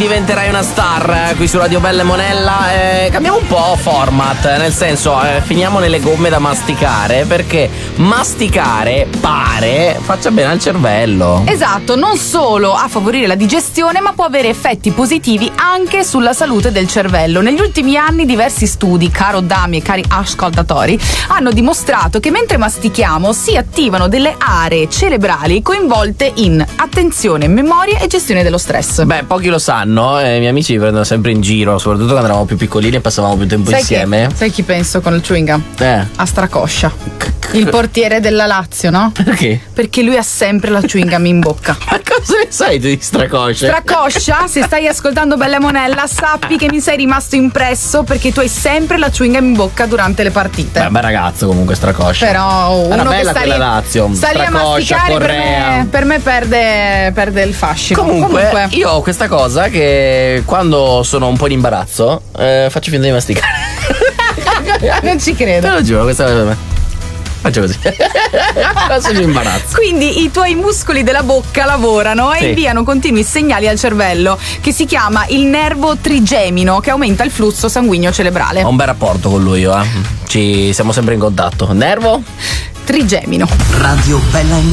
diventerai una star qui su Radio Bella e Monella. Cambiamo un po' format, nel senso finiamo nelle gomme da masticare, perché masticare pare faccia bene al cervello. Esatto, non solo a favorire la digestione, ma può avere effetti positivi anche sulla salute del cervello. Negli ultimi anni diversi studi, caro Dami e cari ascoltatori, hanno dimostrato che mentre mastichiamo si attivano delle aree cerebrali coinvolte in attenzione, memoria e gestione dello stress. Beh, pochi lo sanno, i miei amici mi prendono sempre in giro, soprattutto quando eravamo più piccolini e passavamo più tempo insieme. Sai chi penso con il chewing gum? A Stracoscia, il portiere della Lazio, no? Perché? Perché lui ha sempre la chewing gum in bocca. Ma cosa ne sai di Stracoscia? Stracoscia, se stai ascoltando Bella Monella, sappi che mi sei rimasto impresso perché tu hai sempre la chewing gum in bocca durante le partite. Beh, ragazzo comunque Stracoscia. Però uno era che bella sta quella lì, Lazio. sta lì a masticare, Correa. per me perde il fascino. Comunque io ho questa cosa che quando sono un po' in imbarazzo faccio finta di masticare. Non ci credo. Te lo giuro, questa è per me. Faccio così. Sono in imbarazzo. Quindi i tuoi muscoli della bocca lavorano e inviano continui segnali al cervello, che si chiama il nervo trigemino, che aumenta il flusso sanguigno cerebrale. Ho un bel rapporto con lui, Ci siamo sempre in contatto. Nervo trigemino. Radio Bella